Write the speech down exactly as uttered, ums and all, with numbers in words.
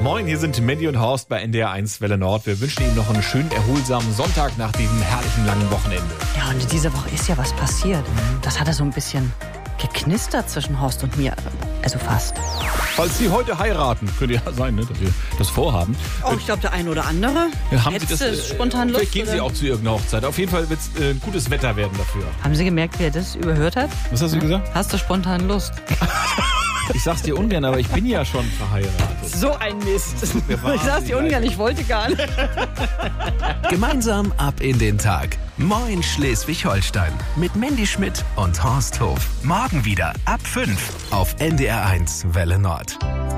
Moin, hier sind Mandy und Horst bei N D R eins Welle Nord. Wir wünschen Ihnen noch einen schönen, erholsamen Sonntag nach diesem herrlichen langen Wochenende. Ja, und diese Woche ist ja was passiert. Das hat ja so ein bisschen geknistert zwischen Horst und mir. Also fast. Falls Sie heute heiraten, könnte ja sein, ne, dass wir das vorhaben. Oh, ich glaube, der ein oder andere. Ja, haben Hättest Sie das, du äh, spontan Lust? Vielleicht gehen Sie oder? auch zu irgendeiner Hochzeit. Auf jeden Fall wird es äh, gutes Wetter werden dafür. Haben Sie gemerkt, wer das überhört hat? Was hast du gesagt? Hast du spontan Lust? Ich sag's dir ungern, aber ich bin ja schon verheiratet. So ein Mist. Ich sag's dir ungern, ich wollte gar nicht. Gemeinsam ab in den Tag. Moin Schleswig-Holstein. Mit Mandy Schmidt und Horst Hof. Morgen wieder ab fünf auf N D R eins Welle Nord.